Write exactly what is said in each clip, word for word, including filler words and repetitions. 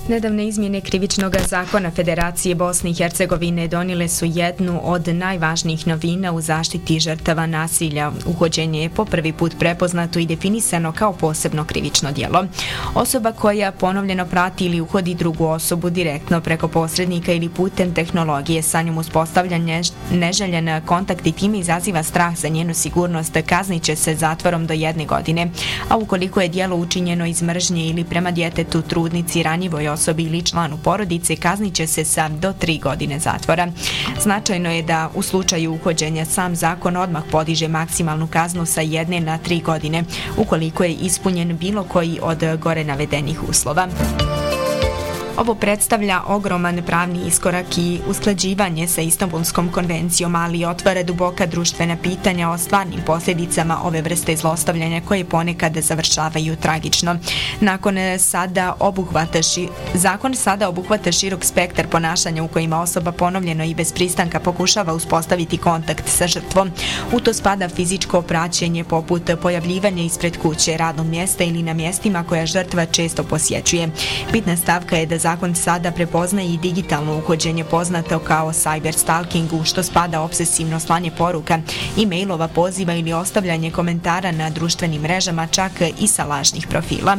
Nedavne izmjene krivičnog zakona Federacije Bosne i Hercegovine donijele su jednu od najvažnijih novina u zaštiti žrtava nasilja. Uhođenje je po prvi put prepoznato i definisano kao posebno krivično djelo. Osoba koja ponovljeno prati ili uhodi drugu osobu direktno preko posrednika ili putem tehnologije sa njom uspostavlja neželjen kontakt i time izaziva strah za njenu sigurnost, kaznit će se zatvorom do jedne godine. A ukoliko je djelo učinjeno iz mržnje ili prema djetetu, trudnici, ranjivoj osobi ili članu porodice, kaznit će se sa do tri godine zatvora. Značajno je da u slučaju uhođenja sam zakon odmah podiže maksimalnu kaznu sa jedne na tri godine, ukoliko je ispunjen bilo koji od gore navedenih uslova. Ovo predstavlja ogroman pravni iskorak i usklađivanje sa Istanbulskom konvencijom, ali otvara duboka društvena pitanja o stvarnim posljedicama ove vrste zlostavljanja koje ponekad završavaju tragično. Nakon sada obuhvata ši... Zakon sada obuhvata širok spektar ponašanja u kojima osoba ponovljeno i bez pristanka pokušava uspostaviti kontakt sa žrtvom. U to spada fizičko praćenje poput pojavljivanja ispred kuće, radnog mjesta ili na mjestima koja žrtva često posjećuje. Bitna stavka je da zakon sada prepoznaje i digitalno uhođenje poznato kao cyberstalking, u što spada obsesivno slanje poruka, e-mailova, poziva ili ostavljanje komentara na društvenim mrežama, čak i sa lažnih profila.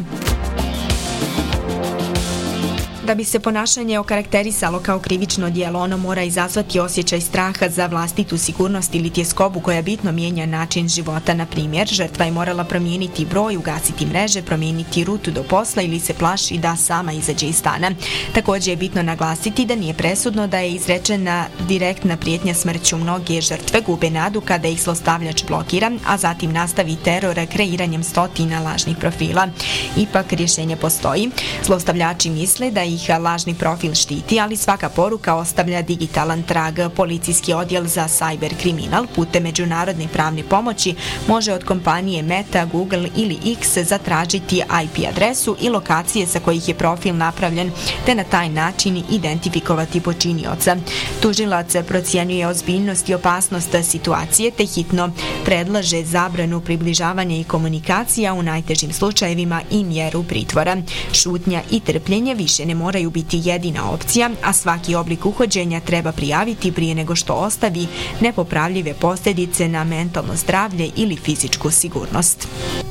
Da bi se ponašanje okarakterisalo kao krivično djelo, ono mora izazvati osjećaj straha za vlastitu sigurnost ili tjeskobu koja bitno mijenja način života. Na primjer, žrtva je morala promijeniti broj, ugasiti mreže, promijeniti rutu do posla ili se plaši da sama izađe iz stana. Također je bitno naglasiti da nije presudno da je izrečena direktna prijetnja smrću. Mnoge žrtve gube nadu kada ih zlostavljač blokira, a zatim nastavi teror kreiranjem stotina lažnih profila. Ipak rješenje postoji. Zlostavljači misle da ih lažni profil štiti, ali svaka poruka ostavlja digitalan trag. Policijski odjel za cyber kriminal putem međunarodne pravne pomoći može od kompanije Meta, Google ili X zatražiti I P adresu i lokacije sa kojih je profil napravljen, te na taj način identifikovati počinioca. Tužilac procjenjuje ozbiljnost i opasnost situacije te hitno predlaže zabranu približavanja i komunikacija, u najtežim slučajevima i mjeru pritvora. Šutnja i trpljenje više ne moraju biti jedina opcija, a svaki oblik uhođenja treba prijaviti prije nego što ostavi nepopravljive posljedice na mentalno zdravlje ili fizičku sigurnost.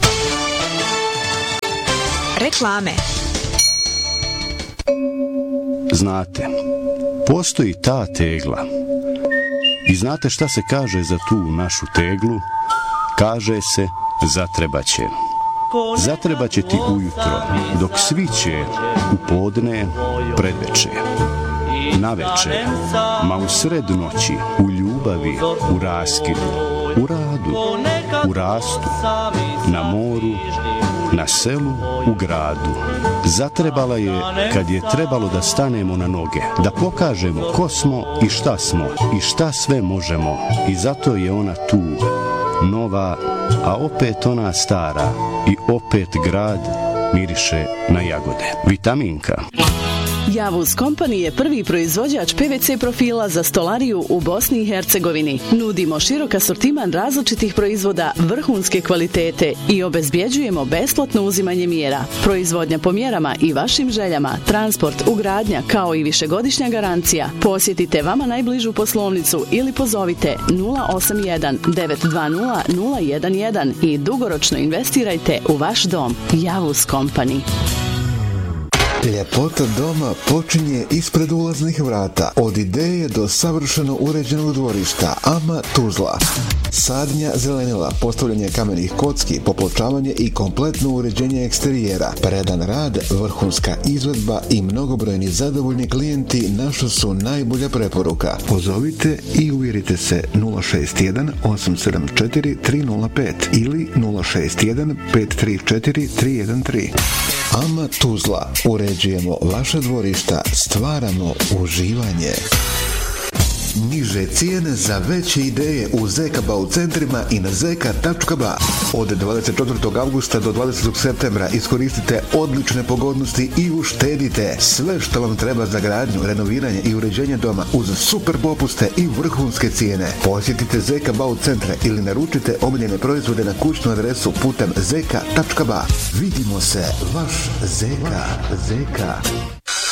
Reklame. Znate, postoji ta tegla. I znate šta se kaže za tu našu teglu? Kaže se zatrebaće. Zatrebaće ti ujutro, dok sviće, u podne, predveče, naveče, ma u sred noći, u ljubavi, u raskidu, u radu, u rastu, na moru, na selu, u gradu. Zatrebala je kad je trebalo da stanemo na noge, da pokažemo ko smo i šta smo i šta sve možemo. I zato je ona tu, nova, a opet ona stara, i opet grad miriše na jagode. Vitaminka. Javus Company je prvi proizvođač P V C profila za stolariju u Bosni i Hercegovini. Nudimo širok asortiman različitih proizvoda vrhunske kvalitete i obezbjeđujemo besplatno uzimanje mjera. Proizvodnja po mjerama i vašim željama, transport, ugradnja kao i višegodišnja garancija. Posjetite vama najbližu poslovnicu ili pozovite nula osam jedan devet dva nula nula jedan jedan i dugoročno investirajte u vaš dom. Javus Company. Ljepota doma počinje ispred ulaznih vrata. Od ideje do savršeno uređenog dvorišta. Ama Tuzla. Sadnja zelenila, postavljanje kamenih kocki, popločavanje i kompletno uređenje eksterijera. Predan rad, vrhunska izvedba i mnogobrojni zadovoljni klijenti naša su najbolja preporuka. Pozovite i uvjerite se nula šest jedan osam sedam četiri tri nula pet ili nula šest jedan pet tri četiri tri jedan tri. Ama Tuzla. Uređujemo vaša dvorišta, stvaramo uživanje. Niže cijene za veće ideje u Zeka Bau centrima i na zeka tačka ba. Od dvadeset četvrtog avgusta do dvadesetog septembra iskoristite odlične pogodnosti i uštedite sve što vam treba za gradnju, renoviranje i uređenje doma uz super popuste i vrhunske cijene. Posjetite Zeka Bau centre ili naručite omiljene proizvode na kućnu adresu putem zeka tačka ba. Vidimo se, vaš Zeka. Zeka.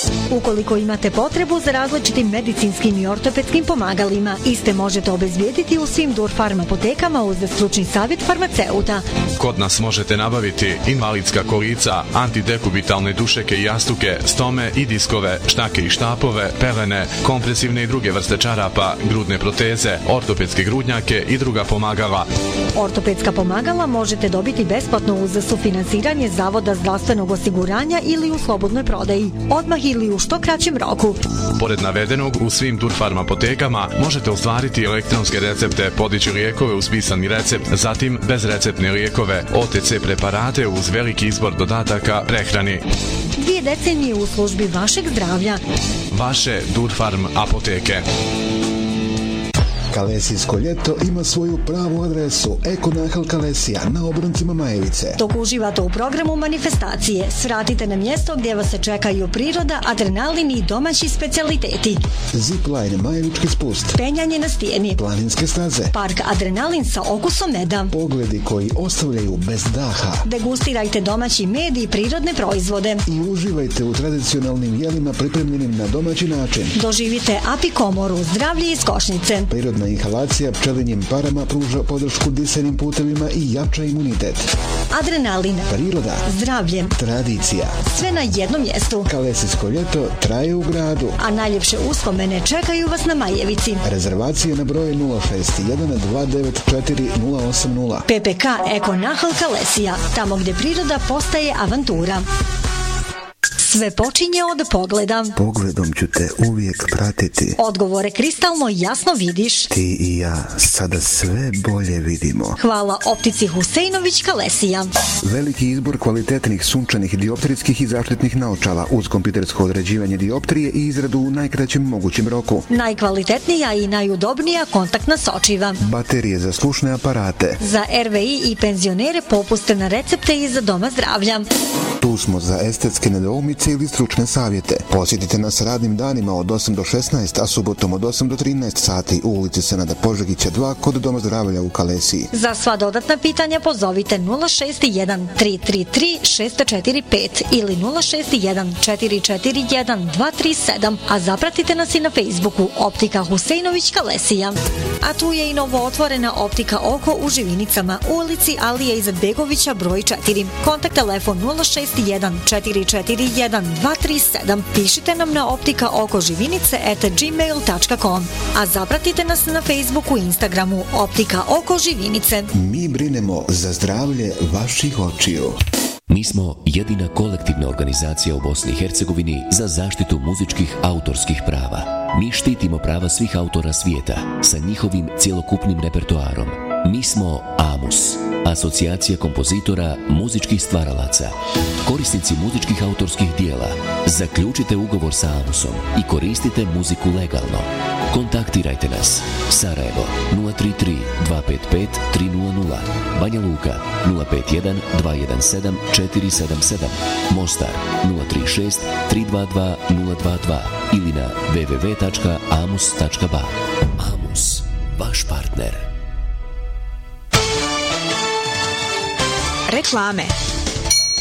Ukoliko imate potrebu za različitim medicinskim i ortopedskim pomagalima, iste možete obezbijediti u svim Durfarm apotekama uz stručni savjet farmaceuta. Kod nas možete nabaviti invalidska kolica, antidekubitalne dušeke i jastuke, stome i diskove, štake i štapove, pelene, kompresivne i druge vrste čarapa, grudne proteze, ortopedske grudnjake i druga pomagala. Ortopedska pomagala možete dobiti besplatno uz sufinansiranje Zavoda zdravstvenog osiguranja ili u slobodnoj prodaji, odmah ili u što kraćem roku. Pored navedenog, u svim Durfarm apotekama možete ostvariti elektronske recepte, podići lijekove uz pisani recept, zatim bezreceptne lijekove, O T C preparate uz veliki izbor dodataka prehrani. Dvije decenije u službi vašeg zdravlja. Vaše Durfarm apoteke. Kalesijsko ljeto ima svoju pravu adresu Ekonahal Kalesija na obroncima Majevice. Dok uživate u programu manifestacije, svratite na mjesto gdje vas se čekaju priroda, adrenalin i domaći specijaliteti. Zipline, Majevički spust, penjanje na stijeni, planinske staze, park Adrenalin sa okusom meda, pogledi koji ostavljaju bez daha. Degustirajte domaći med i prirodne proizvode. I uživajte u tradicionalnim jelima pripremljenim na domaći način. Doživite apikomoru, zdravlje iz košnice. Prirodna inhalacija pčelinjim parama pruža podršku disenim putevima i jača imunitet. Adrenalin, priroda, zdravlje, tradicija. Sve na jednom mjestu. Kalesijsko ljeto traje u gradu. A najljepše uspomene čekaju vas na Majevici. Rezervacije na broj nula šest jedan dva devet četiri nula osam nula. P P K Ekonahal Kalesija, tamo gdje priroda postaje avantura. Sve počinje od pogleda. Pogledom ću te uvijek pratiti. Odgovore kristalno jasno vidiš. Ti i ja sada sve bolje vidimo. Hvala optici Huseinović Kalesija. Veliki izbor kvalitetnih sunčanih dioptrijskih i zaštitnih naočala uz kompjutersko određivanje dioptrije i izradu u najkraćem mogućem roku. Najkvalitetnija i najudobnija kontaktna sočiva. Baterije za slušne aparate. Za R V I i penzionere popuste na recepte iz Doma zdravlja. Tu smo za estetske nedoumice ili stručne savjete. Posjetite nas radnim danima od osam do šesnaest, a subotom od osam do trinaest sati u ulici Senada Požegića dva kod Doma zdravlja u Kalesiji. Za sva dodatna pitanja pozovite nula šest jedan tri tri tri šest četiri pet ili nula šest jedan četiri četiri jedan dva tri sedam, a zapratite nas i na Facebooku Optika Huseinović Kalesija. A tu je i novo otvorena Optika Oko u Živinicama, u ulici Alije Izetbegovića broj četiri. Kontakt telefon nula šest jedan četiri četiri jedan dva tri sedam. Pišite nam na optika oko živinice at gmail dot com, a zapratite nas na Facebooku i Instagramu Optika Oko Živinice. Mi brinemo za zdravlje vaših očiju. Mi smo jedina kolektivna organizacija u Bosni i Hercegovini za zaštitu muzičkih autorskih prava. Mi štitimo prava svih autora svijeta sa njihovim cjelokupnim repertoarom. Mi smo AMUS, Asocijacija kompozitora muzičkih stvaralaca. Korisnici muzičkih autorskih dijela, zaključite ugovor sa AMUSom i koristite muziku legalno. Kontaktirajte nas. Sarajevo nula tri tri dva pet pet tri nula nula, Banja Luka nula pet jedan dva jedan sedam četiri sedam sedam, Mostar nula tri šest tri dva dva nula dva dva ili na w w w dot amus dot b a. AMUS, vaš partner. Reklame.